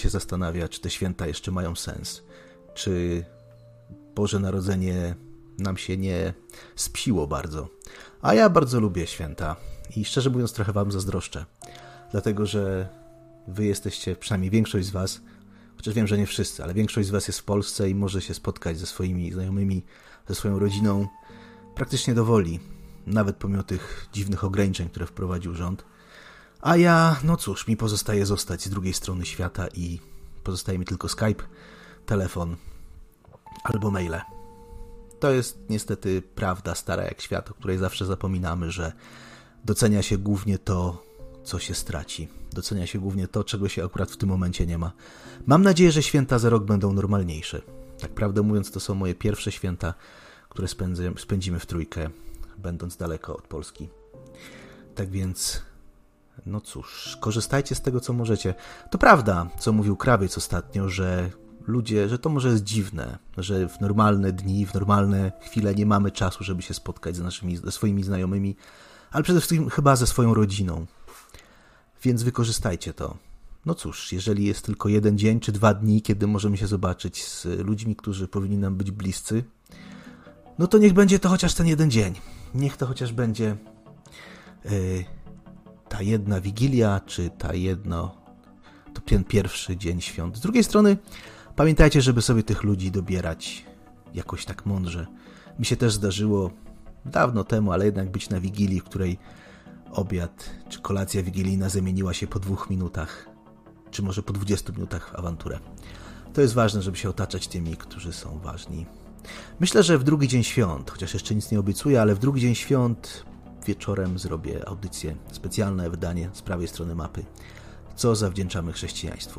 się zastanawia, czy te święta jeszcze mają sens. Czy Boże Narodzenie nam się nie spsiło bardzo. A ja bardzo lubię święta i szczerze mówiąc trochę wam zazdroszczę. Dlatego, że wy jesteście, przynajmniej większość z was, chociaż wiem, że nie wszyscy, ale większość z was jest w Polsce i może się spotkać ze swoimi znajomymi, ze swoją rodziną praktycznie do woli. Nawet pomimo tych dziwnych ograniczeń, które wprowadził rząd. A ja, no cóż, mi pozostaje zostać z drugiej strony świata i pozostaje mi tylko Skype, telefon albo maile. To jest niestety prawda stara jak świat, o której zawsze zapominamy, że docenia się głównie to, co się straci. Docenia się głównie to, czego się akurat w tym momencie nie ma. Mam nadzieję, że święta za rok będą normalniejsze. Tak prawdę mówiąc, to są moje pierwsze święta, które spędzimy w trójkę, będąc daleko od Polski. Tak więc, no cóż, korzystajcie z tego, co możecie. To prawda, co mówił Krawiec ostatnio, że ludzie, że to może jest dziwne, że w normalne dni, w normalne chwile nie mamy czasu, żeby się spotkać ze swoimi znajomymi, ale przede wszystkim chyba ze swoją rodziną. Więc wykorzystajcie to. No cóż, jeżeli jest tylko 1 dzień czy 2 dni, kiedy możemy się zobaczyć z ludźmi, którzy powinni nam być bliscy, no to niech będzie to chociaż ten 1 dzień. Niech to chociaż będzie ta jedna Wigilia, czy to ten pierwszy dzień świąt. Z drugiej strony pamiętajcie, żeby sobie tych ludzi dobierać jakoś tak mądrze. Mi się też zdarzyło dawno temu, ale jednak być na Wigilii, w której obiad czy kolacja wigilijna zamieniła się po 2 minutach, czy może po 20 minutach w awanturę. To jest ważne, żeby się otaczać tymi, którzy są ważni. Myślę, że w drugi dzień świąt, chociaż jeszcze nic nie obiecuję, ale w drugi dzień świąt wieczorem zrobię audycję, specjalne wydanie z prawej strony mapy, co zawdzięczamy chrześcijaństwu.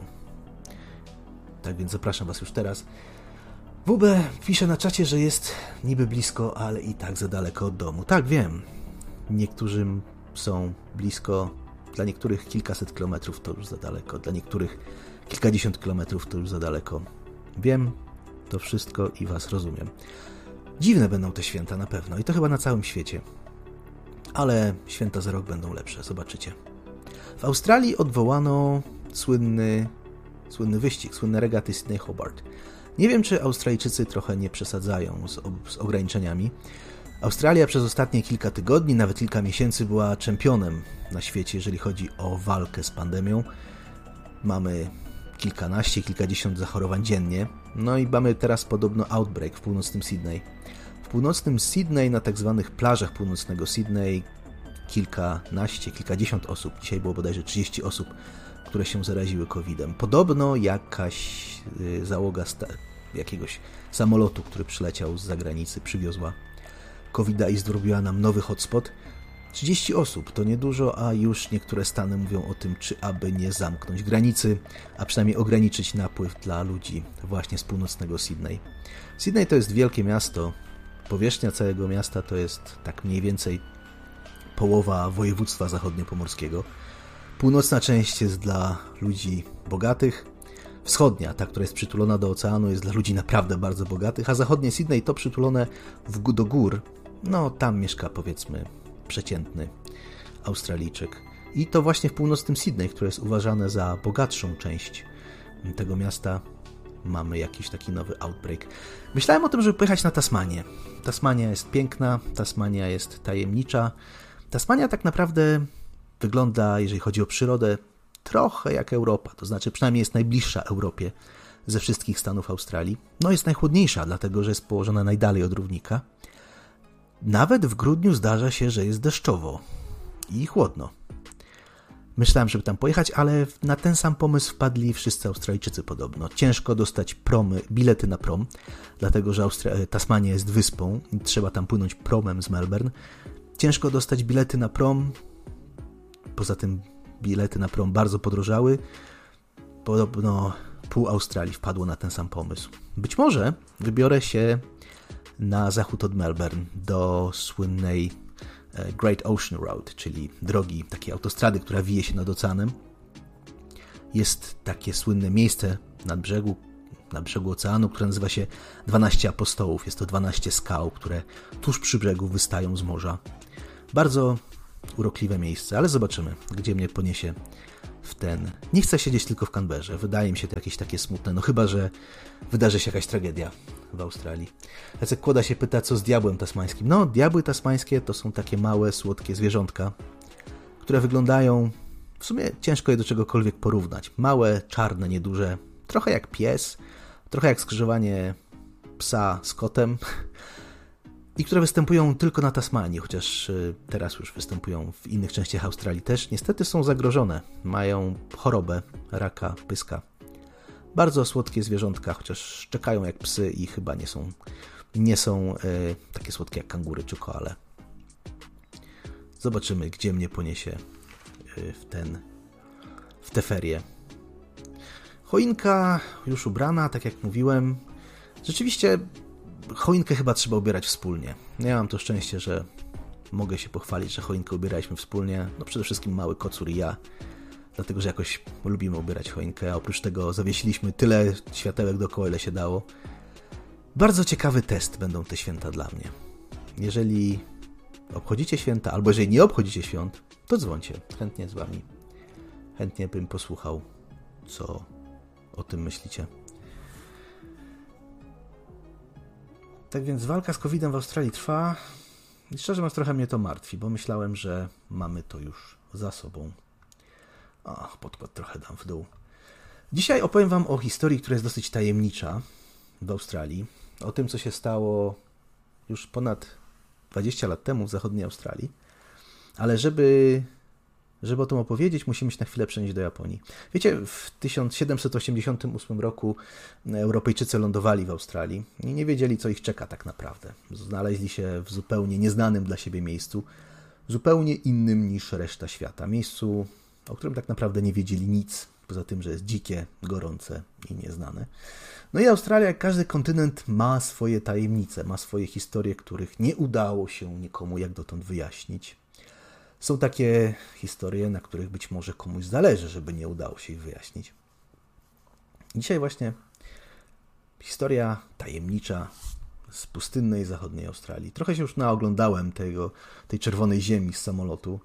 Tak więc zapraszam was już teraz. WB pisze na czacie, że jest niby blisko, ale i tak za daleko od domu. Tak, wiem. Niektórym są blisko, dla niektórych kilkaset kilometrów to już za daleko, dla niektórych kilkadziesiąt kilometrów to już za daleko. Wiem to wszystko i was rozumiem. Dziwne będą te święta na pewno i to chyba na całym świecie. Ale święta za rok będą lepsze, zobaczycie. W Australii odwołano słynny wyścig, słynne regaty Sydney Hobart. Nie wiem, czy Australijczycy trochę nie przesadzają z ograniczeniami. Australia przez ostatnie kilka tygodni, nawet kilka miesięcy była czempionem na świecie, jeżeli chodzi o walkę z pandemią. Mamy kilkanaście, kilkadziesiąt zachorowań dziennie. No i mamy teraz podobno outbreak w północnym Sydney. W północnym Sydney, na tak zwanych plażach północnego Sydney, kilkadziesiąt osób, dzisiaj było bodajże 30 osób, które się zaraziły COVID-em. Podobno jakaś załoga jakiegoś samolotu, który przyleciał z zagranicy, przywiozła COVID-a i zrobiła nam nowy hotspot. 30 osób to niedużo, a już niektóre stany mówią o tym, czy aby nie zamknąć granicy, a przynajmniej ograniczyć napływ dla ludzi właśnie z północnego Sydney. Sydney to jest wielkie miasto. Powierzchnia całego miasta to jest tak mniej więcej połowa województwa zachodniopomorskiego. Północna część jest dla ludzi bogatych, wschodnia, ta, która jest przytulona do oceanu, jest dla ludzi naprawdę bardzo bogatych, a zachodnie Sydney to przytulone do gór. No, tam mieszka, powiedzmy, przeciętny Australijczyk. I to właśnie w północnym Sydney, które jest uważane za bogatszą część tego miasta, mamy jakiś taki nowy outbreak. Myślałem o tym, żeby pojechać na Tasmanię. Tasmania jest piękna, Tasmania jest tajemnicza. Tasmania tak naprawdę wygląda, jeżeli chodzi o przyrodę, trochę jak Europa. To znaczy przynajmniej jest najbliższa Europie ze wszystkich stanów Australii. No jest najchłodniejsza, dlatego że jest położona najdalej od równika. Nawet w grudniu zdarza się, że jest deszczowo i chłodno. Myślałem, żeby tam pojechać, ale na ten sam pomysł wpadli wszyscy Australijczycy podobno. Ciężko dostać bilety na prom, dlatego że Tasmania jest wyspą i trzeba tam płynąć promem z Melbourne. Ciężko dostać bilety na prom, poza tym bilety na prom bardzo podrożały. Podobno pół Australii wpadło na ten sam pomysł. Być może wybiorę się na zachód od Melbourne do słynnej Great Ocean Road, czyli drogi, takiej autostrady, która wije się nad oceanem. Jest takie słynne miejsce na brzegu oceanu, które nazywa się 12 Apostołów. Jest to 12 skał, które tuż przy brzegu wystają z morza. Bardzo urokliwe miejsce, ale zobaczymy, gdzie mnie poniesie Nie chcę siedzieć tylko w Canberrze. Wydaje mi się to jakieś takie smutne. No chyba, że wydarzy się jakaś tragedia w Australii. Jacek Kłoda się pyta, co z diabłem tasmańskim. No, diabły tasmańskie to są takie małe, słodkie zwierzątka, które wyglądają... W sumie ciężko je do czegokolwiek porównać. Małe, czarne, nieduże. Trochę jak pies. Trochę jak skrzyżowanie psa z kotem. I które występują tylko na Tasmanii, chociaż teraz już występują w innych częściach Australii też. Niestety są zagrożone. Mają chorobę raka pyska. Bardzo słodkie zwierzątka, chociaż szczekają jak psy i chyba nie są takie słodkie jak kangury czy koale. Zobaczymy, gdzie mnie poniesie w te ferie. Choinka już ubrana, tak jak mówiłem. Rzeczywiście choinkę chyba trzeba ubierać wspólnie. Ja mam to szczęście, że mogę się pochwalić, że choinkę ubieraliśmy wspólnie. No przede wszystkim mały kocur i ja, dlatego że jakoś lubimy ubierać choinkę. A oprócz tego zawiesiliśmy tyle światełek dookoła, ile się dało. Bardzo ciekawy test będą te święta dla mnie. Jeżeli obchodzicie święta, albo jeżeli nie obchodzicie świąt, to dzwońcie. Chętnie z wami. Chętnie bym posłuchał, co o tym myślicie. Tak więc walka z COVID-em w Australii trwa i szczerze mówiąc trochę mnie to martwi, bo myślałem, że mamy to już za sobą. Podkład trochę dam w dół. Dzisiaj opowiem wam o historii, która jest dosyć tajemnicza w Australii. O tym, co się stało już ponad 20 lat temu w zachodniej Australii. Ale żeby o tym opowiedzieć, musimy się na chwilę przenieść do Japonii. Wiecie, w 1788 roku Europejczycy lądowali w Australii i nie wiedzieli, co ich czeka tak naprawdę. Znaleźli się w zupełnie nieznanym dla siebie miejscu, zupełnie innym niż reszta świata. Miejscu, o którym tak naprawdę nie wiedzieli nic, poza tym, że jest dzikie, gorące i nieznane. No i Australia, jak każdy kontynent, ma swoje tajemnice, ma swoje historie, których nie udało się nikomu jak dotąd wyjaśnić. Są takie historie, na których być może komuś zależy, żeby nie udało się ich wyjaśnić. Dzisiaj właśnie historia tajemnicza z pustynnej zachodniej Australii. Trochę się już naoglądałem tej czerwonej ziemi z samolotu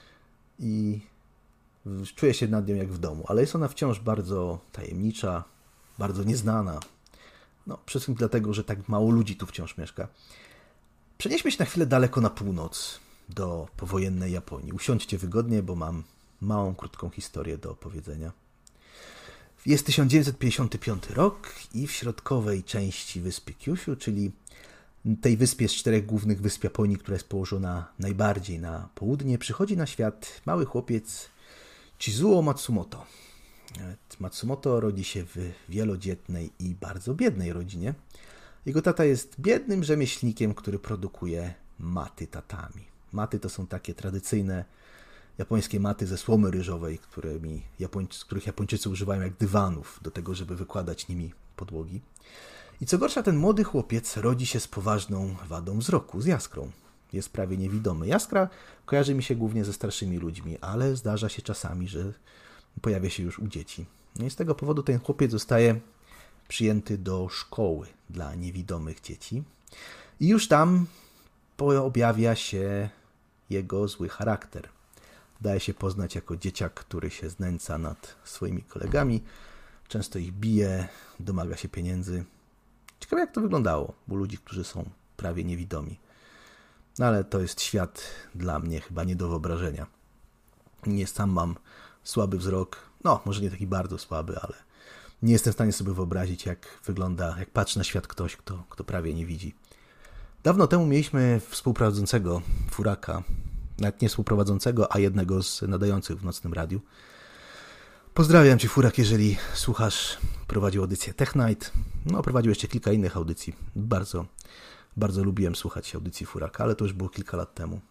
i czuję się nad nią jak w domu, ale jest ona wciąż bardzo tajemnicza, bardzo nieznana. No, przede wszystkim dlatego, że tak mało ludzi tu wciąż mieszka. Przenieśmy się na chwilę daleko na północ, do powojennej Japonii. Usiądźcie wygodnie, bo mam małą, krótką historię do opowiedzenia. Jest 1955 rok i w środkowej części wyspy Kyushu, czyli tej wyspie z 4 głównych wysp Japonii, która jest położona najbardziej na południe, przychodzi na świat mały chłopiec Chizuo Matsumoto. Matsumoto rodzi się w wielodzietnej i bardzo biednej rodzinie. Jego tata jest biednym rzemieślnikiem, który produkuje maty tatami. Maty to są takie tradycyjne japońskie maty ze słomy ryżowej, których Japończycy używają jak dywanów do tego, żeby wykładać nimi podłogi. I co gorsza, ten młody chłopiec rodzi się z poważną wadą wzroku, z jaskrą. Jest prawie niewidomy. Jaskra kojarzy mi się głównie ze starszymi ludźmi, ale zdarza się czasami, że pojawia się już u dzieci. No i z tego powodu ten chłopiec zostaje przyjęty do szkoły dla niewidomych dzieci. I już tam objawia się jego zły charakter. Daje się poznać jako dzieciak, który się znęca nad swoimi kolegami, często ich bije, domaga się pieniędzy. Ciekawe, jak to wyglądało u ludzi, którzy są prawie niewidomi. No ale to jest świat dla mnie chyba nie do wyobrażenia. Nie, sam mam słaby wzrok, no może nie taki bardzo słaby, ale nie jestem w stanie sobie wyobrazić, jak wygląda, jak patrzy na świat ktoś, kto prawie nie widzi. Dawno temu mieliśmy współprowadzącego Furaka, nawet nie współprowadzącego, a jednego z nadających w nocnym radiu. Pozdrawiam Cię, Furak, jeżeli słuchasz. Prowadził audycję Tech Night, no prowadził jeszcze kilka innych audycji. Bardzo, bardzo lubiłem słuchać audycji Furaka, ale to już było kilka lat temu.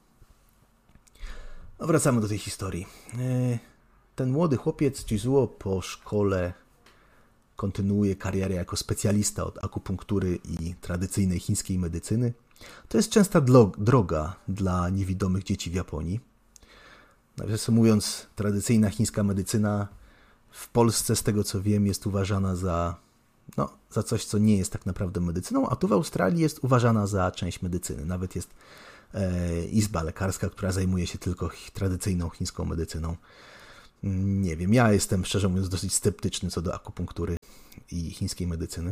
No, wracamy do tej historii. Ten młody chłopiec Chizuo po szkole kontynuuje karierę jako specjalista od akupunktury i tradycyjnej chińskiej medycyny. To jest częsta droga dla niewidomych dzieci w Japonii. Nawiasem mówiąc, tradycyjna chińska medycyna w Polsce, z tego co wiem, jest uważana za coś, co nie jest tak naprawdę medycyną, a tu w Australii jest uważana za część medycyny. Nawet jest izba lekarska, która zajmuje się tylko tradycyjną chińską medycyną. Nie wiem, ja jestem szczerze mówiąc dosyć sceptyczny co do akupunktury i chińskiej medycyny.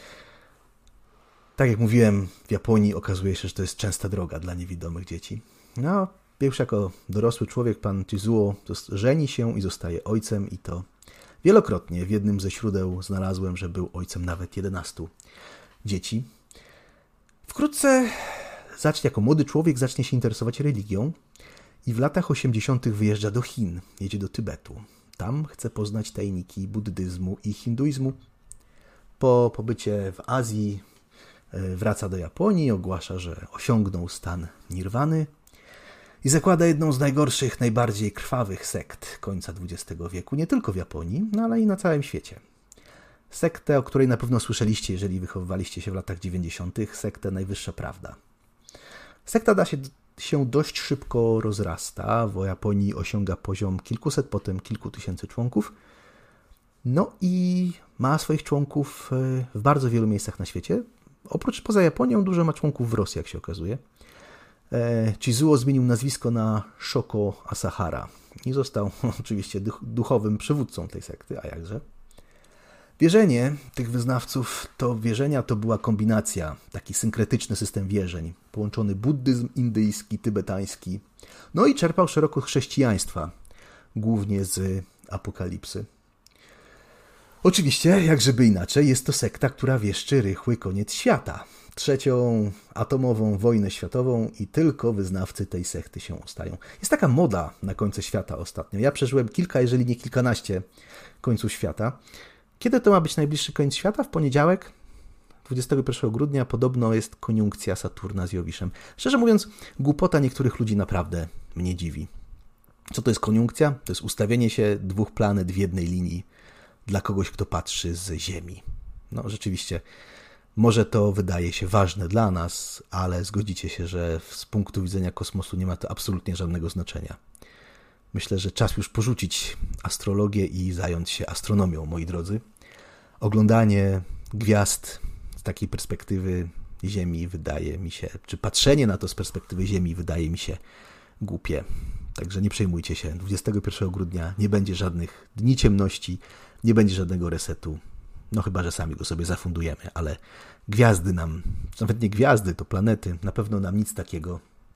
Tak jak mówiłem, w Japonii okazuje się, że to jest częsta droga dla niewidomych dzieci. No, już jako dorosły człowiek pan Chizuo żeni się i zostaje ojcem i to wielokrotnie. W jednym ze źródeł znalazłem, że był ojcem nawet 11 dzieci. Wkrótce jako młody człowiek zacznie się interesować religią i w latach 80. wyjeżdża do Chin, jedzie do Tybetu. Tam chce poznać tajniki buddyzmu i hinduizmu. Po pobycie w Azji wraca do Japonii, ogłasza, że osiągnął stan nirwany i zakłada jedną z najgorszych, najbardziej krwawych sekt końca XX wieku, nie tylko w Japonii, no ale i na całym świecie. Sektę, o której na pewno słyszeliście, jeżeli wychowywaliście się w latach 90., sektę Najwyższa Prawda. Sekta się dość szybko rozrasta, w Japonii osiąga poziom kilkuset, potem kilku tysięcy członków. No i ma swoich członków w bardzo wielu miejscach na świecie. Poza Japonią dużo ma członków w Rosji, jak się okazuje. Chizuo zmienił nazwisko na Shoko Asahara i został oczywiście duchowym przywódcą tej sekty, a jakże. Wierzenie tych wyznawców to była kombinacja, taki synkretyczny system wierzeń, połączony buddyzm indyjski, tybetański, no i czerpał szeroko chrześcijaństwa, głównie z Apokalipsy. Oczywiście, jak żeby inaczej, jest to sekta, która wieszczy rychły koniec świata. 3. atomową wojnę światową i tylko wyznawcy tej sekty się ostają. Jest taka moda na końce świata ostatnio. Ja przeżyłem kilka, jeżeli nie kilkanaście końców świata. Kiedy to ma być najbliższy koniec świata? W poniedziałek, 21 grudnia, podobno jest koniunkcja Saturna z Jowiszem. Szczerze mówiąc, głupota niektórych ludzi naprawdę mnie dziwi. Co to jest koniunkcja? To jest ustawienie się dwóch planet w jednej linii dla kogoś, kto patrzy z Ziemi. No rzeczywiście, może to wydaje się ważne dla nas, ale zgodzicie się, że z punktu widzenia kosmosu nie ma to absolutnie żadnego znaczenia. Myślę, że czas już porzucić astrologię i zająć się astronomią, moi drodzy. Oglądanie gwiazd z takiej perspektywy Ziemi wydaje mi się, czy patrzenie na to z perspektywy Ziemi wydaje mi się głupie. Także nie przejmujcie się. 21 grudnia nie będzie żadnych dni ciemności, nie będzie żadnego resetu. No chyba, że sami go sobie zafundujemy, ale gwiazdy nam, nawet nie gwiazdy, to planety, na pewno nam nic takiego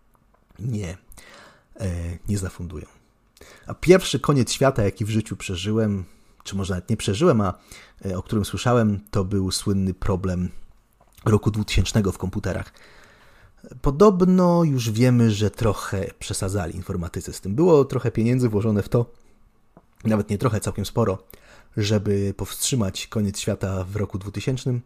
nie zafundują. A pierwszy koniec świata, jaki w życiu przeżyłem, czy może nawet nie przeżyłem, a o którym słyszałem, to był słynny problem roku 2000 w komputerach. Podobno już wiemy, że trochę przesadzali informatycy z tym. Było trochę pieniędzy włożone w to, nawet nie trochę, całkiem sporo, żeby powstrzymać koniec świata w roku 2000.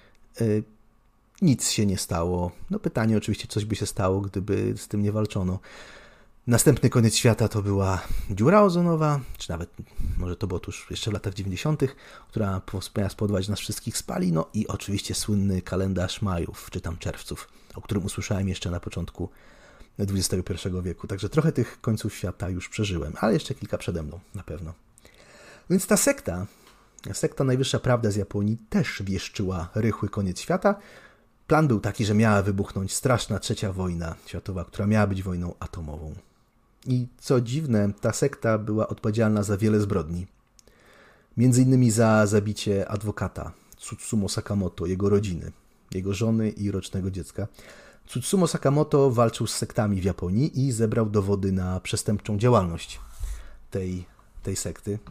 Nic się nie stało. No pytanie oczywiście, coś by się stało, gdyby z tym nie walczono. Następny koniec świata to była dziura ozonowa, czy nawet może to było tuż jeszcze w latach 90., która miała spowodować nas wszystkich spali. No i oczywiście słynny kalendarz majów, czy tam czerwców, o którym usłyszałem jeszcze na początku XXI wieku. Także trochę tych końców świata już przeżyłem, ale jeszcze kilka przede mną na pewno. Więc ta sekta Najwyższa Prawda z Japonii też wieszczyła rychły koniec świata. Plan był taki, że miała wybuchnąć straszna trzecia wojna światowa, która miała być wojną atomową. I co dziwne, ta sekta była odpowiedzialna za wiele zbrodni. Między innymi za zabicie adwokata Tsutsumo Sakamoto, jego rodziny, jego żony i rocznego dziecka. Tsutsumo Sakamoto walczył z sektami w Japonii i zebrał dowody na przestępczą działalność tej sekty.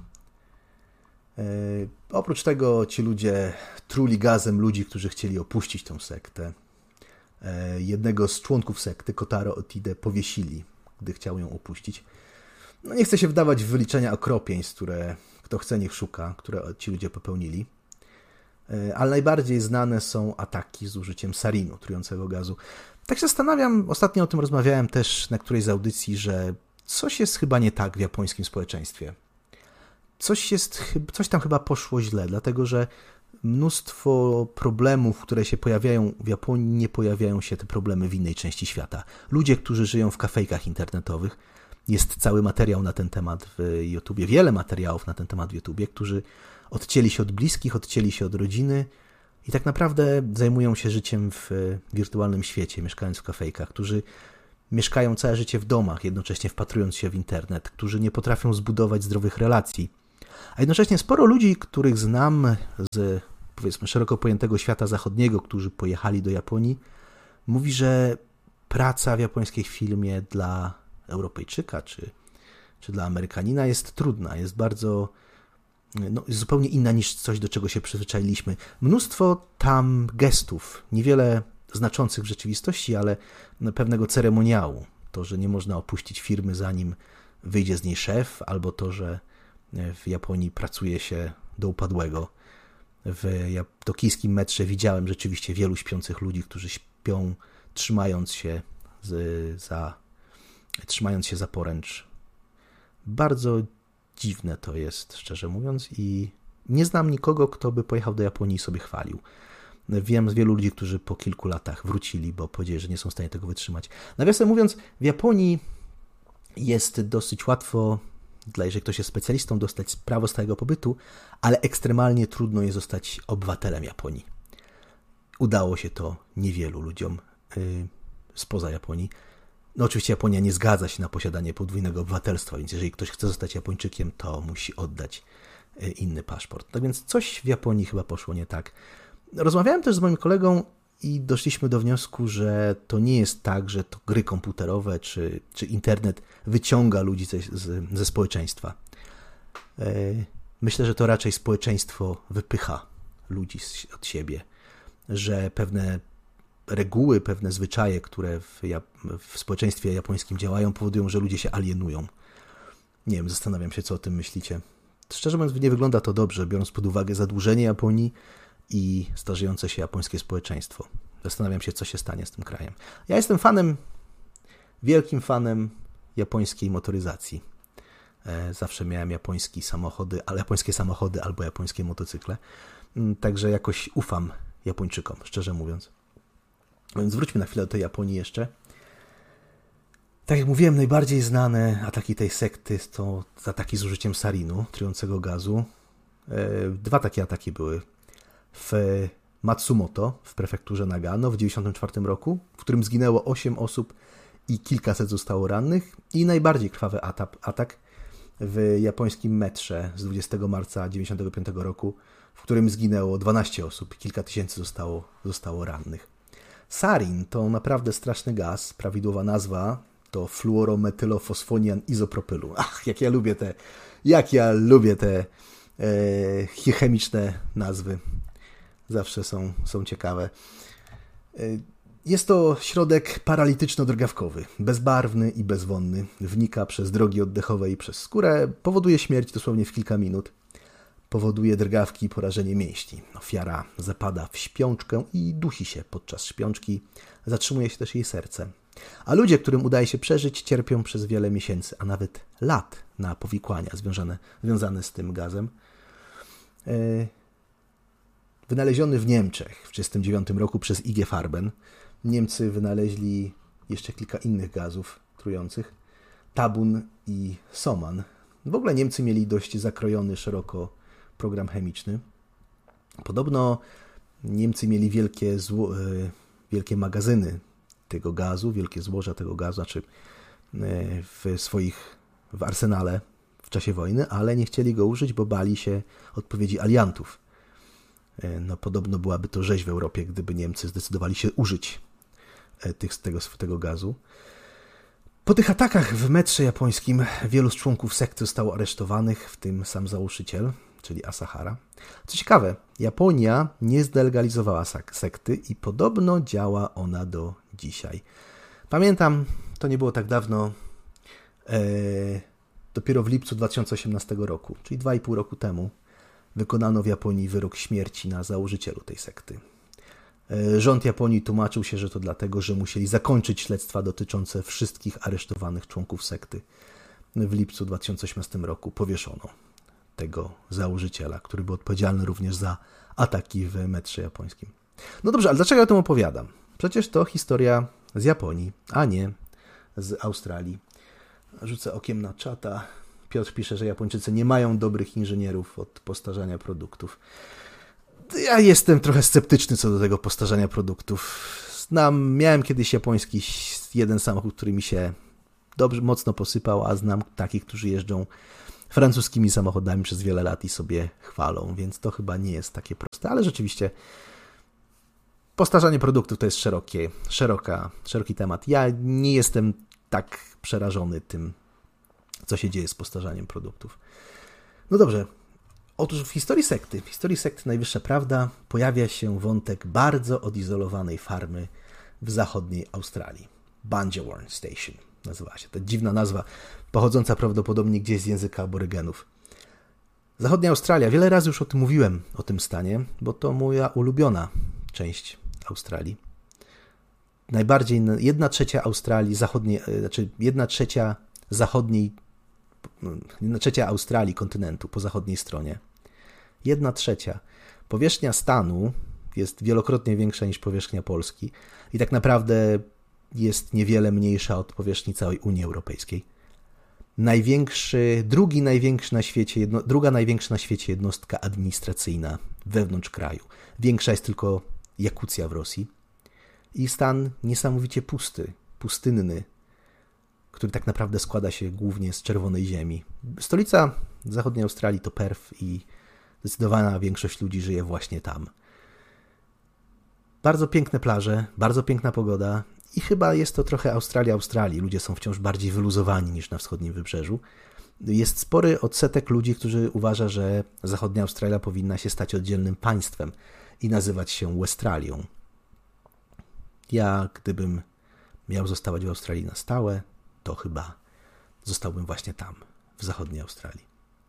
Oprócz tego ci ludzie truli gazem ludzi, którzy chcieli opuścić tę sektę. Jednego z członków sekty, Kotaro Otide, powiesili, gdy chciał ją opuścić. No nie chcę się wdawać w wyliczenia okropieństw, które kto chce niech szuka, które ci ludzie popełnili. Ale najbardziej znane są ataki z użyciem sarinu, trującego gazu. Tak się zastanawiam, ostatnio o tym rozmawiałem też na którejś z audycji, że coś jest chyba nie tak w japońskim społeczeństwie. Coś tam chyba poszło źle, dlatego że mnóstwo problemów, które się pojawiają w Japonii, nie pojawiają się te problemy w innej części świata. Ludzie, którzy żyją w kafejkach internetowych, jest cały materiał na ten temat w YouTubie, wiele materiałów na ten temat w YouTubie, którzy odcięli się od bliskich, odcięli się od rodziny i tak naprawdę zajmują się życiem w wirtualnym świecie, mieszkając w kafejkach, którzy mieszkają całe życie w domach, jednocześnie wpatrując się w internet, którzy nie potrafią zbudować zdrowych relacji. A jednocześnie sporo ludzi, których znam z, powiedzmy, szeroko pojętego świata zachodniego, którzy pojechali do Japonii, mówi, że praca w japońskiej firmie dla Europejczyka czy dla Amerykanina jest trudna, jest bardzo, jest zupełnie inna niż coś, do czego się przyzwyczailiśmy. Mnóstwo tam gestów, niewiele znaczących w rzeczywistości, ale pewnego ceremoniału. To, że nie można opuścić firmy, zanim wyjdzie z niej szef, albo to, że w Japonii pracuje się do upadłego. W tokijskim metrze widziałem rzeczywiście wielu śpiących ludzi, którzy śpią trzymając się za poręcz. Bardzo dziwne to jest, szczerze mówiąc, i nie znam nikogo, kto by pojechał do Japonii i sobie chwalił. Wiem z wielu ludzi, którzy po kilku latach wrócili, bo powiedzieli, że nie są w stanie tego wytrzymać. Nawiasem mówiąc, w Japonii jest dosyć łatwo, jeżeli ktoś jest specjalistą, dostać prawo stałego pobytu, ale ekstremalnie trudno jest zostać obywatelem Japonii. Udało się to niewielu ludziom spoza Japonii. No oczywiście Japonia nie zgadza się na posiadanie podwójnego obywatelstwa, więc jeżeli ktoś chce zostać Japończykiem, to musi oddać inny paszport. Tak więc coś w Japonii chyba poszło nie tak. Rozmawiałem też z moim kolegą i doszliśmy do wniosku, że to nie jest tak, że to gry komputerowe czy internet wyciąga ludzi ze społeczeństwa. Myślę, że to raczej społeczeństwo wypycha ludzi od siebie, że pewne reguły, pewne zwyczaje, które w społeczeństwie japońskim działają, powodują, że ludzie się alienują. Nie wiem, zastanawiam się, co o tym myślicie. Szczerze mówiąc, nie wygląda to dobrze, biorąc pod uwagę zadłużenie Japonii i starzejące się japońskie społeczeństwo. Zastanawiam się, co się stanie z tym krajem. Ja jestem wielkim fanem japońskiej motoryzacji. Zawsze miałem japońskie samochody albo japońskie motocykle. Także jakoś ufam Japończykom, szczerze mówiąc. Więc wróćmy na chwilę do tej Japonii jeszcze. Tak jak mówiłem, najbardziej znane ataki tej sekty to ataki z użyciem sarinu, trującego gazu. 2 takie ataki były w Matsumoto, w prefekturze Nagano w 1994 roku, w którym zginęło 8 osób i kilkaset zostało rannych. I najbardziej krwawy atak w japońskim metrze z 20 marca 1995 roku, w którym zginęło 12 osób i kilka tysięcy zostało rannych. Sarin to naprawdę straszny gaz, prawidłowa nazwa to fluorometylofosfonian izopropylu. Ach, jak ja lubię te chemiczne nazwy. Zawsze są ciekawe. Jest to środek paralityczno-drgawkowy, bezbarwny i bezwonny. Wnika przez drogi oddechowe i przez skórę, powoduje śmierć dosłownie w kilka minut. Powoduje drgawki i porażenie mięśni. Ofiara zapada w śpiączkę i dusi się podczas śpiączki. Zatrzymuje się też jej serce. A ludzie, którym udaje się przeżyć, cierpią przez wiele miesięcy, a nawet lat na powikłania związane z tym gazem. Wynaleziony w Niemczech w 1939 roku przez IG Farben. Niemcy wynaleźli jeszcze kilka innych gazów trujących. Tabun i Soman. W ogóle Niemcy mieli dość zakrojony szeroko program chemiczny. Podobno Niemcy mieli wielkie magazyny tego gazu, wielkie złoża tego gazu, znaczy w arsenale w czasie wojny, ale nie chcieli go użyć, bo bali się odpowiedzi aliantów. Podobno byłaby to rzeź w Europie, gdyby Niemcy zdecydowali się użyć tego gazu. Po tych atakach w metrze japońskim wielu z członków sekty zostało aresztowanych, w tym sam założyciel, czyli Asahara. Co ciekawe, Japonia nie zdelegalizowała sekty i podobno działa ona do dzisiaj. Pamiętam, to nie było tak dawno, dopiero w lipcu 2018 roku, czyli 2,5 roku temu, wykonano w Japonii wyrok śmierci na założycielu tej sekty. Rząd Japonii tłumaczył się, że to dlatego, że musieli zakończyć śledztwa dotyczące wszystkich aresztowanych członków sekty. W lipcu 2018 roku powieszono tego założyciela, który był odpowiedzialny również za ataki w metrze japońskim. No dobrze, ale dlaczego ja o tym opowiadam? Przecież to historia z Japonii, a nie z Australii. Rzucę okiem na czata. Piotr pisze, że Japończycy nie mają dobrych inżynierów od postarzania produktów. Ja jestem trochę sceptyczny co do tego postarzania produktów. Miałem kiedyś japoński jest jeden samochód, który mi się dobrze, mocno posypał, a znam takich, którzy jeżdżą francuskimi samochodami przez wiele lat i sobie chwalą, więc to chyba nie jest takie proste, ale rzeczywiście postarzanie produktów to jest szeroki temat. Ja nie jestem tak przerażony tym, co się dzieje z postarzaniem produktów. No dobrze, otóż w historii sekty Najwyższa Prawda pojawia się wątek bardzo odizolowanej farmy w zachodniej Australii. Bungeworth Station nazywa się. To dziwna nazwa, pochodząca prawdopodobnie gdzieś z języka aborygenów. Zachodnia Australia, wiele razy już o tym mówiłem, o tym stanie, bo to moja ulubiona część Australii. Najbardziej 1/3 Australii zachodniej, znaczy 1/3 Australii kontynentu po zachodniej stronie. 1/3. Powierzchnia stanu jest wielokrotnie większa niż powierzchnia Polski i tak naprawdę jest niewiele mniejsza od powierzchni całej Unii Europejskiej. Druga największa na świecie jednostka administracyjna wewnątrz kraju. Większa jest tylko Jakucja w Rosji. I stan niesamowicie pustynny, który tak naprawdę składa się głównie z czerwonej ziemi. Stolica zachodniej Australii to Perth i zdecydowana większość ludzi żyje właśnie tam. Bardzo piękne plaże, bardzo piękna pogoda i chyba jest to trochę Australii. Ludzie są wciąż bardziej wyluzowani niż na wschodnim wybrzeżu. Jest spory odsetek ludzi, którzy uważa, że zachodnia Australia powinna się stać oddzielnym państwem i nazywać się Westralią. Ja, gdybym miał zostawać w Australii na stałe, to chyba zostałbym właśnie tam, w zachodniej Australii.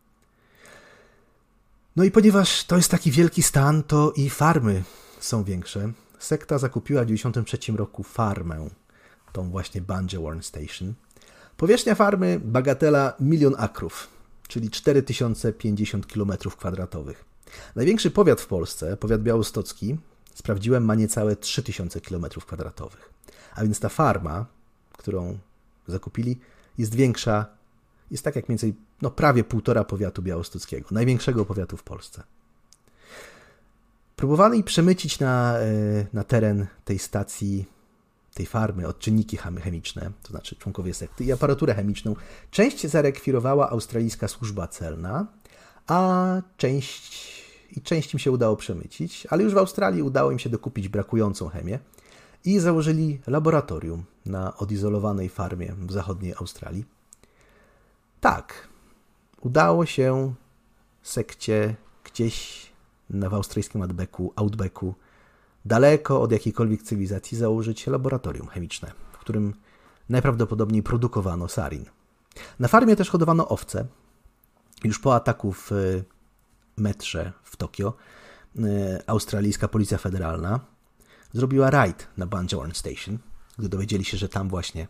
No i ponieważ to jest taki wielki stan, to i farmy są większe. Sekta zakupiła w 1993 roku farmę, tą właśnie Bungeworth Station. Powierzchnia farmy bagatela 1 000 000 akrów, czyli 4050 km². Największy powiat w Polsce, powiat białostocki, sprawdziłem, ma niecałe 3000 km². A więc ta farma, którą zakupili, jest większa, jest tak jak mniej więcej prawie 1,5 powiatu białostockiego, największego powiatu w Polsce. Próbowano przemycić na teren tej stacji, tej farmy odczynniki chemiczne, to znaczy członkowie sekty, i aparaturę chemiczną. Część zarekwirowała australijska służba celna, a część im się udało przemycić, ale już w Australii udało im się dokupić brakującą chemię i założyli laboratorium na odizolowanej farmie w zachodniej Australii. Tak, udało się sekcie gdzieś w australijskim outbacku, daleko od jakiejkolwiek cywilizacji, założyć laboratorium chemiczne, w którym najprawdopodobniej produkowano sarin. Na farmie też hodowano owce. Już po ataku w metrze w Tokio australijska policja federalna zrobiła rajd na Bungeworth Station, gdy dowiedzieli się, że tam właśnie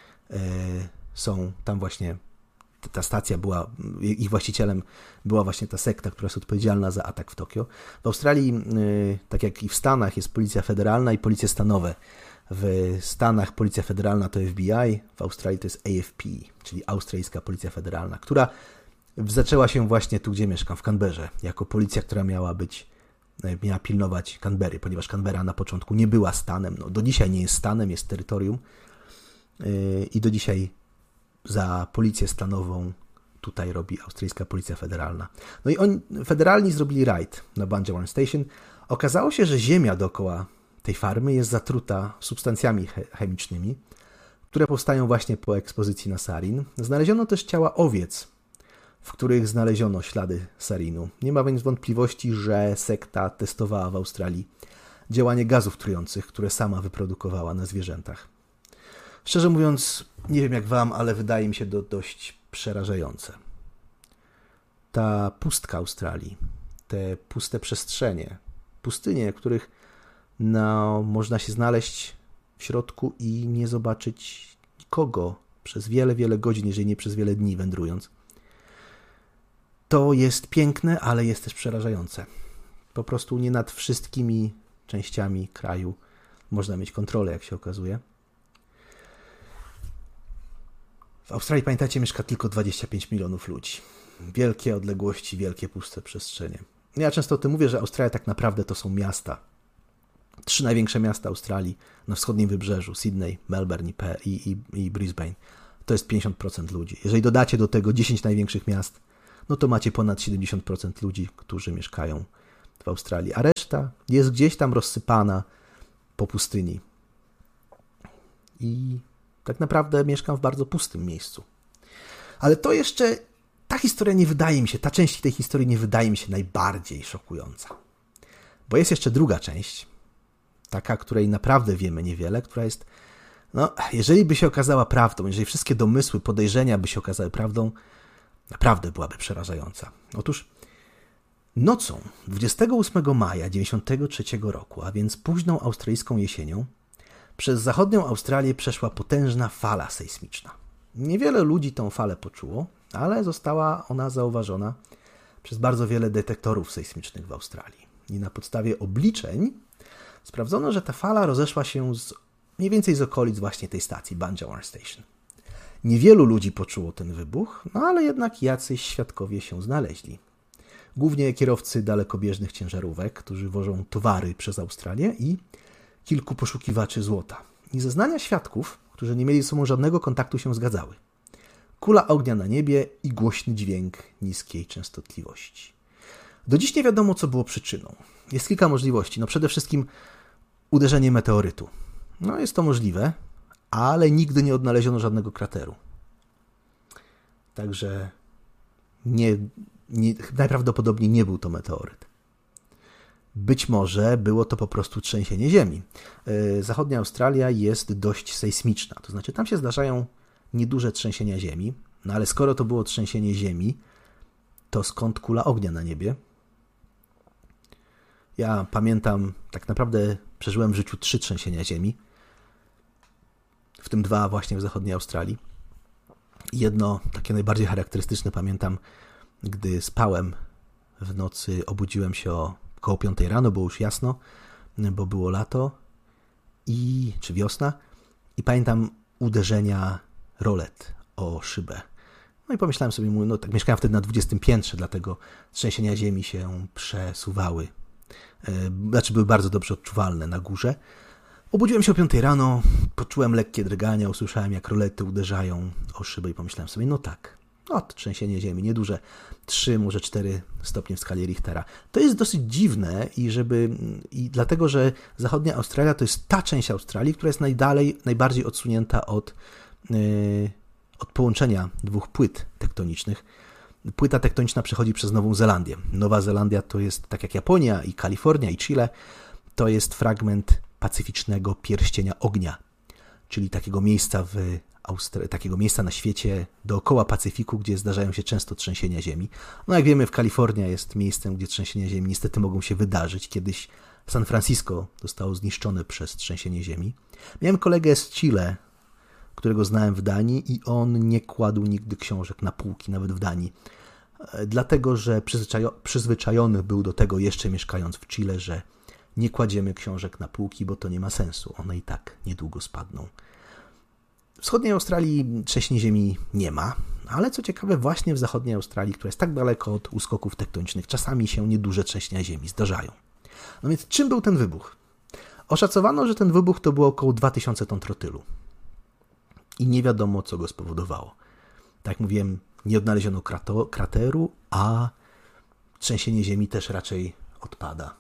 ta stacja była, ich właścicielem była właśnie ta sekta, która jest odpowiedzialna za atak w Tokio. W Australii, tak jak i w Stanach, jest policja federalna i policja stanowe. W Stanach policja federalna to FBI, w Australii to jest AFP, czyli Australijska Policja Federalna, która zaczęła się właśnie tu, gdzie mieszkam, w Canberrze, jako policja, która miała pilnować Canberry, ponieważ Canberra na początku nie była stanem, do dzisiaj nie jest stanem, jest terytorium i do dzisiaj za policję stanową tutaj robi Australijska Policja Federalna. No i federalni zrobili rajd na Bungeworth Station. Okazało się, że ziemia dookoła tej farmy jest zatruta substancjami chemicznymi, które powstają właśnie po ekspozycji na sarin. Znaleziono też ciała owiec, w których znaleziono ślady sarinu. Nie ma więc wątpliwości, że sekta testowała w Australii działanie gazów trujących, które sama wyprodukowała na zwierzętach. Szczerze mówiąc, nie wiem jak wam, ale wydaje mi się to dość przerażające. Ta pustka Australii, te puste przestrzenie, pustynie, których można się znaleźć w środku i nie zobaczyć nikogo przez wiele, wiele godzin, jeżeli nie przez wiele dni wędrując. To jest piękne, ale jest też przerażające. Po prostu nie nad wszystkimi częściami kraju można mieć kontrolę, jak się okazuje. W Australii, pamiętacie, mieszka tylko 25 milionów ludzi. Wielkie odległości, wielkie puste przestrzenie. Ja często o tym mówię, że Australia tak naprawdę to są miasta. 3 największe miasta Australii na wschodnim wybrzeżu, Sydney, Melbourne i Brisbane, to jest 50% ludzi. Jeżeli dodacie do tego 10 największych miast, no to macie ponad 70% ludzi, którzy mieszkają w Australii, a reszta jest gdzieś tam rozsypana po pustyni. I tak naprawdę mieszkam w bardzo pustym miejscu. Ale to jeszcze, ta historia nie wydaje mi się, ta część tej historii nie wydaje mi się najbardziej szokująca. Bo jest jeszcze druga część, taka, której naprawdę wiemy niewiele, która jest, no, jeżeli by się okazała prawdą, jeżeli wszystkie domysły, podejrzenia by się okazały prawdą, naprawdę byłaby przerażająca. Otóż nocą 28 maja 1993 roku, a więc późną australijską jesienią, przez zachodnią Australię przeszła potężna fala sejsmiczna. Niewiele ludzi tą falę poczuło, ale została ona zauważona przez bardzo wiele detektorów sejsmicznych w Australii. I na podstawie obliczeń sprawdzono, że ta fala rozeszła się mniej więcej z okolic właśnie tej stacji, Banjawar Station. Niewielu ludzi poczuło ten wybuch, no ale jednak jacyś świadkowie się znaleźli. Głównie kierowcy dalekobieżnych ciężarówek, którzy wożą towary przez Australię i kilku poszukiwaczy złota. I zeznania świadków, którzy nie mieli ze sobą żadnego kontaktu, się zgadzały. Kula ognia na niebie i głośny dźwięk niskiej częstotliwości. Do dziś nie wiadomo, co było przyczyną. Jest kilka możliwości. No przede wszystkim uderzenie meteorytu. No jest to możliwe, ale nigdy nie odnaleziono żadnego krateru. Także najprawdopodobniej nie był to meteoryt. Być może było to po prostu trzęsienie ziemi. Zachodnia Australia jest dość sejsmiczna, to znaczy tam się zdarzają nieduże trzęsienia ziemi, no ale skoro to było trzęsienie ziemi, to skąd kula ognia na niebie? Ja pamiętam, tak naprawdę przeżyłem w życiu 3 trzęsienia ziemi, w tym 2 właśnie w zachodniej Australii. Jedno, takie najbardziej charakterystyczne, pamiętam, gdy spałem w nocy, obudziłem się około 5 rano, było już jasno, bo było lato czy wiosna i pamiętam uderzenia rolet o szybę. No i pomyślałem sobie, no tak, mieszkałem wtedy na 20 piętrze, dlatego trzęsienia ziemi się przesuwały. Znaczy były bardzo dobrze odczuwalne na górze. Obudziłem się o 5 rano, poczułem lekkie drgania, usłyszałem jak rolety uderzają o szybę i pomyślałem sobie, no tak, no to trzęsienie ziemi, nieduże, 3, może 4 stopnie w skali Richtera. To jest dosyć dziwne i dlatego, że zachodnia Australia to jest ta część Australii, która jest najbardziej odsunięta od połączenia 2 płyt tektonicznych. Płyta tektoniczna przechodzi przez Nową Zelandię. Nowa Zelandia to jest, tak jak Japonia i Kalifornia i Chile, to jest fragment pacyficznego pierścienia ognia, czyli takiego miejsca na świecie dookoła Pacyfiku, gdzie zdarzają się często trzęsienia ziemi. No jak wiemy, Kalifornia jest miejscem, gdzie trzęsienia ziemi niestety mogą się wydarzyć. Kiedyś San Francisco zostało zniszczone przez trzęsienie ziemi. Miałem kolegę z Chile, którego znałem w Danii i on nie kładł nigdy książek na półki, nawet w Danii. Dlatego, że przyzwyczajony był do tego, jeszcze mieszkając w Chile, że nie kładziemy książek na półki, bo to nie ma sensu. One i tak niedługo spadną. W wschodniej Australii trzęsień ziemi nie ma, ale co ciekawe, właśnie w zachodniej Australii, która jest tak daleko od uskoków tektonicznych, czasami się nieduże trzęsienia ziemi zdarzają. No więc czym był ten wybuch? Oszacowano, że ten wybuch to było około 2000 ton trotylu. I nie wiadomo, co go spowodowało. Tak jak mówiłem, nie odnaleziono krateru, a trzęsienie ziemi też raczej odpada.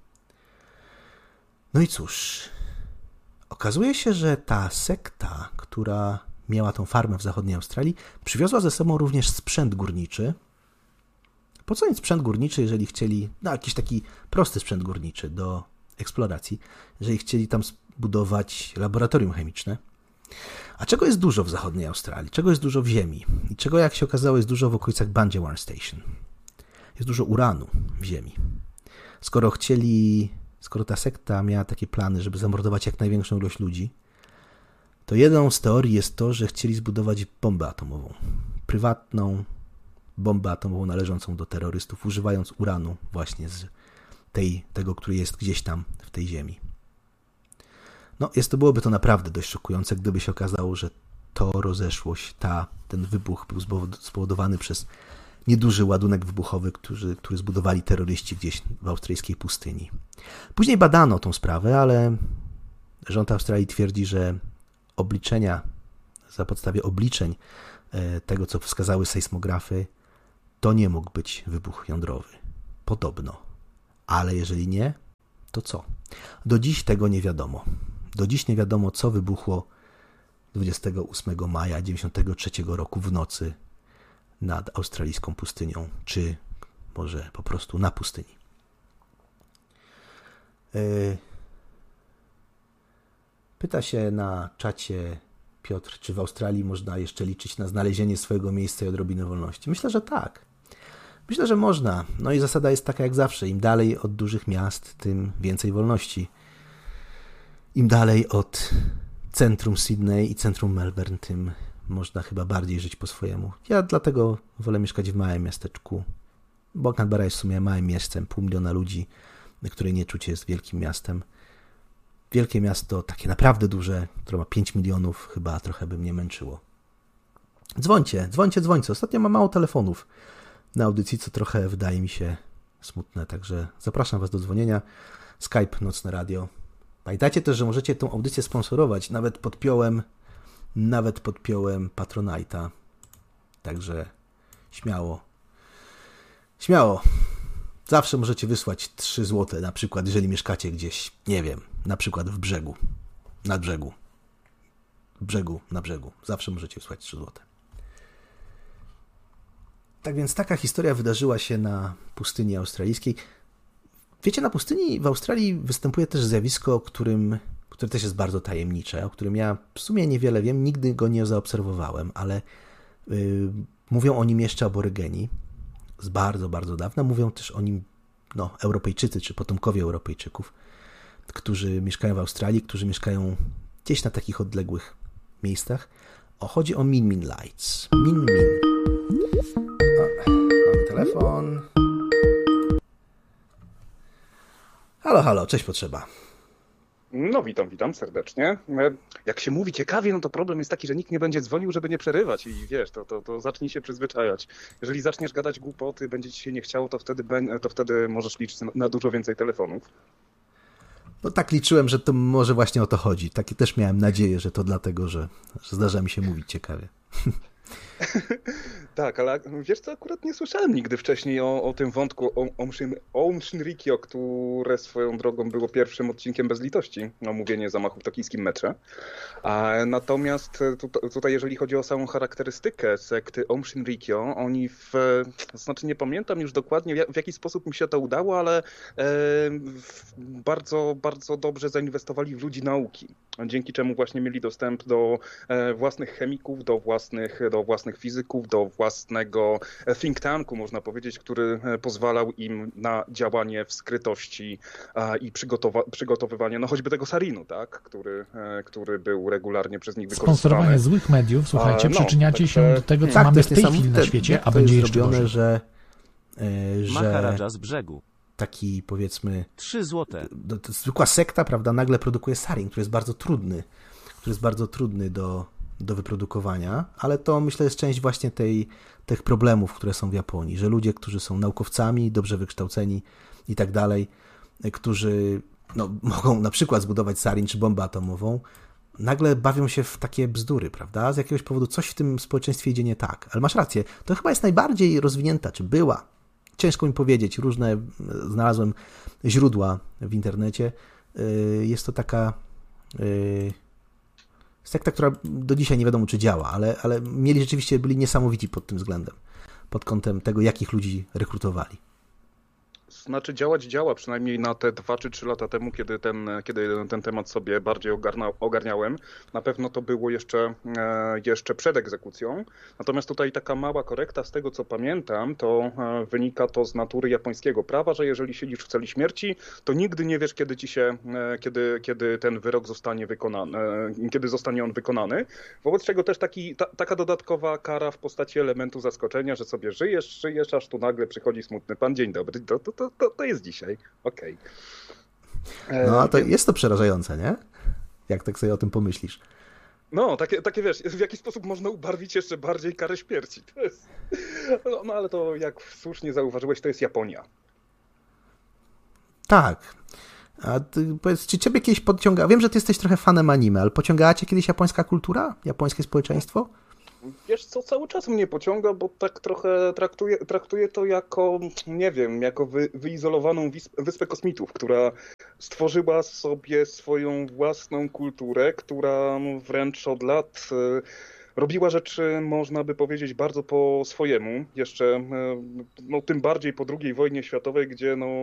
No i cóż, okazuje się, że ta sekta, która miała tą farmę w zachodniej Australii, przywiozła ze sobą również sprzęt górniczy. Po co im sprzęt górniczy, jeżeli chcieli, jakiś taki prosty sprzęt górniczy do eksploracji, jeżeli chcieli tam zbudować laboratorium chemiczne? A czego jest dużo w zachodniej Australii? Czego jest dużo w ziemi? I czego, jak się okazało, jest dużo w okolicach Banjawar Station? Jest dużo uranu w ziemi. Skoro ta sekta miała takie plany, żeby zamordować jak największą ilość ludzi, to jedną z teorii jest to, że chcieli zbudować bombę atomową. Prywatną bombę atomową należącą do terrorystów, używając uranu właśnie z tego, który jest gdzieś tam w tej ziemi. No, byłoby to naprawdę dość szokujące, gdyby się okazało, że to rozeszłość, ten wybuch był spowodowany przez nieduży ładunek wybuchowy, który zbudowali terroryści gdzieś w australijskiej pustyni. Później badano tą sprawę, ale rząd Australii twierdzi, że za podstawie obliczeń tego, co wskazały sejsmografy, to nie mógł być wybuch jądrowy. Podobno. Ale jeżeli nie, to co? Do dziś tego nie wiadomo. Do dziś nie wiadomo, co wybuchło 28 maja 1993 roku w nocy nad australijską pustynią, czy może po prostu na pustyni. Pyta się na czacie Piotr, czy w Australii można jeszcze liczyć na znalezienie swojego miejsca i odrobinę wolności. Myślę, że tak. Myślę, że można. No i zasada jest taka jak zawsze. Im dalej od dużych miast, tym więcej wolności. Im dalej od centrum Sydney i centrum Melbourne, tym można chyba bardziej żyć po swojemu. Ja dlatego wolę mieszkać w małym miasteczku. Bo Canberra jest w sumie małym miastem, 500 000 ludzi, które nie czuć jest wielkim miastem. Wielkie miasto, takie naprawdę duże, które ma 5 milionów, chyba trochę by mnie męczyło. Dzwońcie. Ostatnio mam mało telefonów na audycji, co trochę wydaje mi się smutne, także zapraszam Was do dzwonienia. Skype, Nocne Radio. Pamiętajcie też, że możecie tą audycję sponsorować. Nawet podpiąłem Patronite'a. Także śmiało. Zawsze możecie wysłać 3 zł, na przykład, jeżeli mieszkacie gdzieś, nie wiem, na przykład w brzegu, nad brzegu. Na brzegu. Zawsze możecie wysłać 3 zł. Tak więc taka historia wydarzyła się na pustyni australijskiej. Wiecie, na pustyni w Australii występuje też zjawisko, które też jest bardzo tajemnicze, o którym ja w sumie niewiele wiem, nigdy go nie zaobserwowałem, ale mówią o nim jeszcze aborygeni z bardzo, bardzo dawna. Mówią też o nim Europejczycy czy potomkowie Europejczyków, którzy mieszkają w Australii, którzy mieszkają gdzieś na takich odległych miejscach. Chodzi o Min Min Lights. Min. Mamy telefon. Halo, cześć potrzeba. No witam serdecznie. Jak się mówi ciekawie, no to problem jest taki, że nikt nie będzie dzwonił, żeby nie przerywać i wiesz, to zacznij się przyzwyczajać. Jeżeli zaczniesz gadać głupoty, będzie ci się nie chciało, to wtedy możesz liczyć na dużo więcej telefonów. No tak liczyłem, że to może właśnie o to chodzi. Takie też miałem nadzieję, że to dlatego, że zdarza mi się mówić ciekawie. Tak, ale wiesz co, akurat nie słyszałem nigdy wcześniej o tym wątku Aum Shinrikyo, które swoją drogą było pierwszym odcinkiem bez litości, omówienie zamachów w tokijskim metrze. Natomiast tutaj jeżeli chodzi o samą charakterystykę sekty Aum Shinrikyo, oni znaczy nie pamiętam już dokładnie w jaki sposób mi się to udało, ale bardzo, bardzo dobrze zainwestowali w ludzi nauki, dzięki czemu właśnie mieli dostęp do własnych chemików, do własnych fizyków, do własnego think tanku, można powiedzieć, który pozwalał im na działanie w skrytości i przygotowywanie, no choćby tego sarinu, tak, który był regularnie przez nich wykorzystywany. Sponsorowanie złych mediów, słuchajcie, przyczyniacie się do tego, co mamy w tej chwili na świecie, a będzie jeszcze zrobione, że Maharadża z brzegu. Taki, powiedzmy, 3 złote. Zwykła sekta, prawda, nagle produkuje sarin, który jest bardzo trudny do wyprodukowania, ale to myślę jest część właśnie tych problemów, które są w Japonii, że ludzie, którzy są naukowcami, dobrze wykształceni i tak dalej, którzy mogą na przykład zbudować sarin czy bombę atomową, nagle bawią się w takie bzdury, prawda? Z jakiegoś powodu coś w tym społeczeństwie idzie nie tak. Ale masz rację, to chyba jest najbardziej rozwinięta, czy była. Ciężko mi powiedzieć, różne znalazłem źródła w internecie. Jest to taka sekta, która do dzisiaj nie wiadomo, czy działa, ale byli niesamowici pod tym względem, pod kątem tego, jakich ludzi rekrutowali. Znaczy działa, przynajmniej na te 2 czy 3 lata temu, kiedy ten temat sobie bardziej ogarniałem. Na pewno to było jeszcze przed egzekucją. Natomiast tutaj taka mała korekta z tego, co pamiętam, to wynika to z natury japońskiego prawa, że jeżeli siedzisz w celi śmierci, to nigdy nie wiesz, kiedy ten wyrok zostanie wykonany, kiedy zostanie on wykonany. Wobec czego też taka dodatkowa kara w postaci elementu zaskoczenia, że sobie żyjesz, aż tu nagle przychodzi smutny pan, dzień dobry, to jest dzisiaj. Okej. No, a to jest to przerażające, nie? Jak tak sobie o tym pomyślisz. No, takie wiesz, w jaki sposób można ubarwić jeszcze bardziej karę śmierci. To jest... No ale to, jak słusznie zauważyłeś, to jest Japonia. Tak. A ty, powiedz, czy ciebie kiedyś podciąga... Wiem, że ty jesteś trochę fanem anime, ale pociągała cię kiedyś japońska kultura? Japońskie społeczeństwo? Wiesz co, cały czas mnie pociąga, bo tak trochę traktuję to jako, nie wiem, jako wyizolowaną wyspę kosmitów, która stworzyła sobie swoją własną kulturę, która wręcz od lat robiła rzeczy, można by powiedzieć, bardzo po swojemu. Jeszcze, no tym bardziej po II wojnie światowej, gdzie no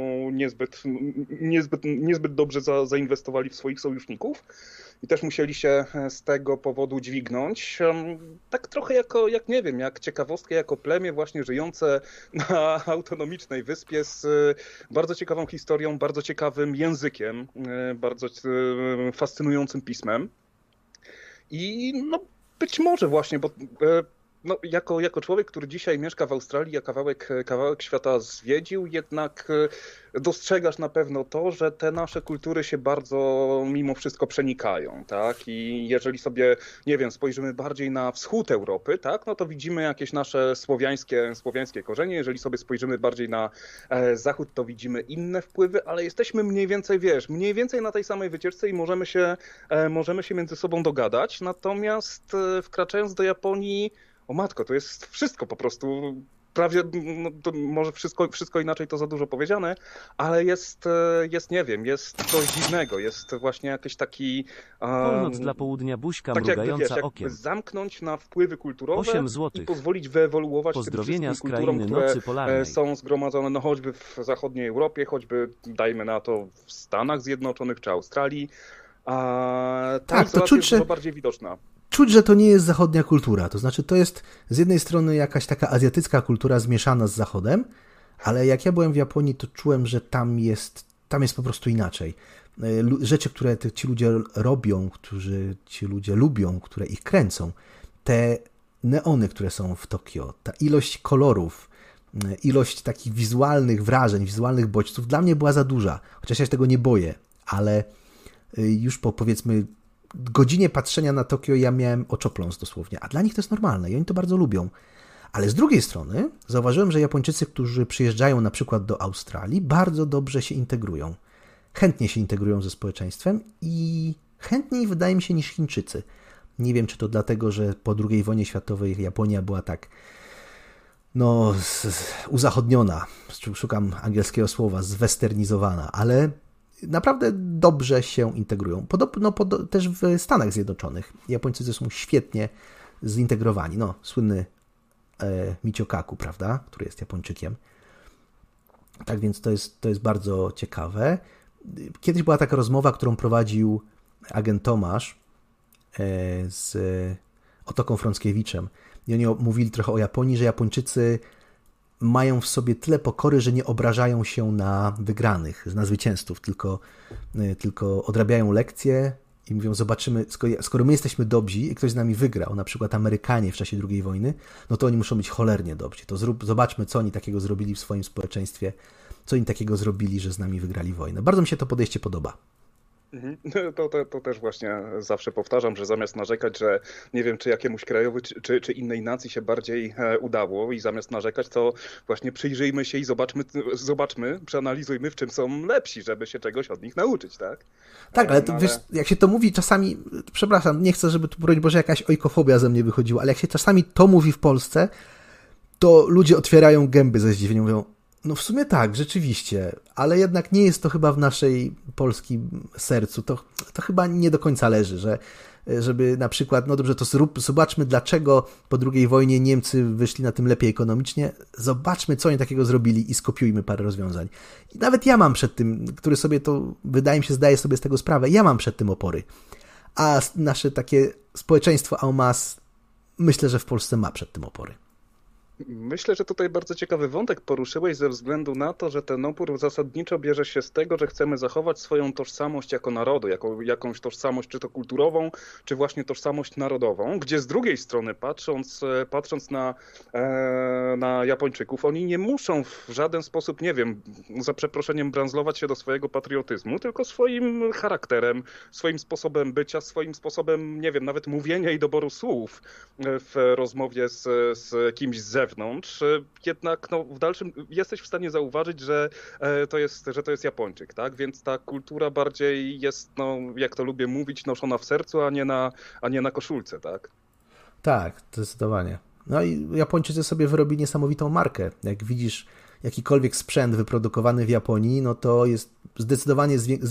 niezbyt dobrze zainwestowali w swoich sojuszników i też musieli się z tego powodu dźwignąć. Tak trochę jak nie wiem, jak ciekawostkę, jako plemię właśnie żyjące na autonomicznej wyspie z bardzo ciekawą historią, bardzo ciekawym językiem, bardzo fascynującym pismem. I no być może właśnie, bo no, jako człowiek, który dzisiaj mieszka w Australii, a kawałek świata zwiedził, jednak dostrzegasz na pewno to, że te nasze kultury się bardzo mimo wszystko przenikają, tak? I jeżeli sobie, nie wiem, spojrzymy bardziej na wschód Europy, tak, no to widzimy jakieś nasze słowiańskie korzenie. Jeżeli sobie spojrzymy bardziej na zachód, to widzimy inne wpływy, ale jesteśmy mniej więcej na tej samej wycieczce i możemy się między sobą dogadać. Natomiast wkraczając do Japonii, o matko, to jest wszystko po prostu, prawie, no to może wszystko inaczej to za dużo powiedziane, ale jest nie wiem, jest coś dziwnego, jest właśnie jakiś taki... Północ dla południa, buźka tak mrugająca okiem. Jakby zamknąć na wpływy kulturowe 8 zł. I pozwolić wyewoluować Pozdrowienia z kulturom, które są zgromadzone no, choćby w zachodniej Europie, choćby, dajmy na to, w Stanach Zjednoczonych czy Australii. Tak, to czuć, jest dużo bardziej widoczna. Czuć, że to nie jest zachodnia kultura. To znaczy, to jest z jednej strony jakaś taka azjatycka kultura zmieszana z Zachodem, ale jak ja byłem w Japonii, to czułem, że tam jest po prostu inaczej. Rzeczy, które ci ludzie robią, ci ludzie lubią, które ich kręcą, te neony, które są w Tokio, ta ilość kolorów, ilość takich wizualnych wrażeń, wizualnych bodźców dla mnie była za duża. Chociaż ja się tego nie boję, ale już po, powiedzmy, godzinie patrzenia na Tokio ja miałem oczopląs dosłownie, a dla nich to jest normalne i oni to bardzo lubią. Ale z drugiej strony zauważyłem, że Japończycy, którzy przyjeżdżają na przykład do Australii, bardzo dobrze się integrują. Chętnie się integrują ze społeczeństwem i chętniej wydaje mi się niż Chińczycy. Nie wiem, czy to dlatego, że po II wojnie światowej Japonia była tak uzachodniona, szukam angielskiego słowa, zwesternizowana, ale naprawdę dobrze się integrują. Podobno też w Stanach Zjednoczonych Japończycy są świetnie zintegrowani. No, słynny Michio Kaku, prawda, który jest Japończykiem. Tak więc to jest bardzo ciekawe. Kiedyś była taka rozmowa, którą prowadził agent Tomasz z Otoką Frąckiewiczem. I oni mówili trochę o Japonii, że Japończycy mają w sobie tyle pokory, że nie obrażają się na wygranych, na zwycięzców, tylko odrabiają lekcje i mówią, zobaczymy, skoro my jesteśmy dobrzy i ktoś z nami wygrał, na przykład Amerykanie w czasie II wojny, no to oni muszą być cholernie dobrzy. To zobaczmy, co oni takiego zrobili w swoim społeczeństwie, co oni takiego zrobili, że z nami wygrali wojnę. Bardzo mi się to podejście podoba. To też właśnie zawsze powtarzam, że zamiast narzekać, że nie wiem, czy jakiemuś krajowi, czy innej nacji się bardziej udało i zamiast narzekać, to właśnie przyjrzyjmy się i zobaczmy, przeanalizujmy, w czym są lepsi, żeby się czegoś od nich nauczyć, tak? Tak, ale to, wiesz, jak się to mówi czasami, przepraszam, nie chcę, żeby tu, broń Boże, jakaś ojkofobia ze mnie wychodziła, ale jak się czasami to mówi w Polsce, to ludzie otwierają gęby ze zdziwieniem, mówią, no w sumie tak, rzeczywiście, ale jednak nie jest to chyba w naszej polskim sercu. To chyba nie do końca leży, żeby na przykład, no dobrze, to zobaczmy, dlaczego po II wojnie Niemcy wyszli na tym lepiej ekonomicznie. Zobaczmy, co oni takiego zrobili i skopiujmy parę rozwiązań. I nawet ja mam przed tym, który sobie to, wydaje mi się, zdaje sobie z tego sprawę, ja mam przed tym opory. A nasze takie społeczeństwo en masse, myślę, że w Polsce ma przed tym opory. Myślę, że tutaj bardzo ciekawy wątek poruszyłeś ze względu na to, że ten opór zasadniczo bierze się z tego, że chcemy zachować swoją tożsamość jako narodu, jakąś tożsamość czy to kulturową, czy właśnie tożsamość narodową, gdzie z drugiej strony patrząc na Japończyków, oni nie muszą w żaden sposób, nie wiem, za przeproszeniem branzlować się do swojego patriotyzmu, tylko swoim charakterem, swoim sposobem bycia, swoim sposobem, nie wiem, nawet mówienia i doboru słów w rozmowie z kimś z zewnątrz, jednak no, w dalszym jesteś w stanie zauważyć, że to jest Japończyk, tak? Więc ta kultura bardziej jest, no, jak to lubię mówić, noszona w sercu, a nie na koszulce, tak? Tak, zdecydowanie. No i Japończycy sobie wyrobili niesamowitą markę. Jak widzisz jakikolwiek sprzęt wyprodukowany w Japonii, no to jest zdecydowanie